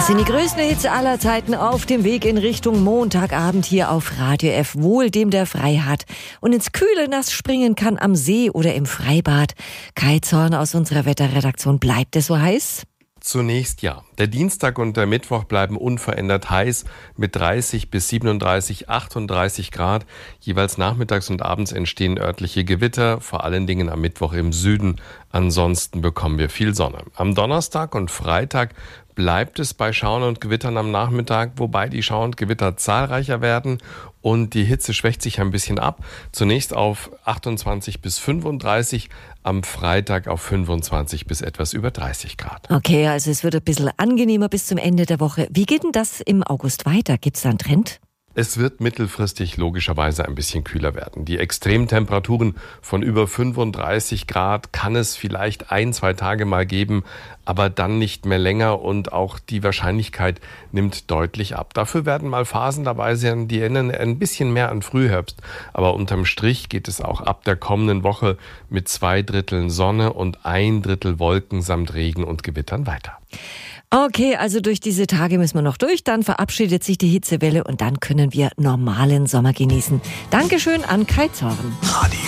Das sind die größten Hits aller Zeiten auf dem Weg in Richtung Montagabend hier auf Radio F. Wohl dem, der frei hat und ins kühle Nass springen kann am See oder im Freibad. Kai Zorn aus unserer Wetterredaktion. Bleibt es so heiß? Zunächst ja. Der Dienstag und der Mittwoch bleiben unverändert heiß mit 30 bis 37, 38 Grad. Jeweils nachmittags und abends entstehen örtliche Gewitter, vor allen Dingen am Mittwoch im Süden. Ansonsten bekommen wir viel Sonne. Am Donnerstag und Freitag bleibt es bei Schauern und Gewittern am Nachmittag, wobei die Schauer und Gewitter zahlreicher werden und die Hitze schwächt sich ein bisschen ab. Zunächst auf 28 bis 35, am Freitag auf 25 bis etwas über 30 Grad. Okay, also es wird ein bisschen angenehmer bis zum Ende der Woche. Wie geht denn das im August weiter? Gibt es da einen Trend? Es wird mittelfristig logischerweise ein bisschen kühler werden. Die Extremtemperaturen von über 35 Grad kann es vielleicht 1-2 Tage mal geben, aber dann nicht mehr länger und auch die Wahrscheinlichkeit nimmt deutlich ab. Dafür werden mal Phasen dabei sein, die erinnern ein bisschen mehr an Frühherbst. Aber unterm Strich geht es auch ab der kommenden Woche mit 2/3 Sonne und 1/3 Wolken samt Regen und Gewittern weiter. Okay, also durch diese Tage müssen wir noch durch, dann verabschiedet sich die Hitzewelle und dann können wir normalen Sommer genießen. Dankeschön an Kai Zorn.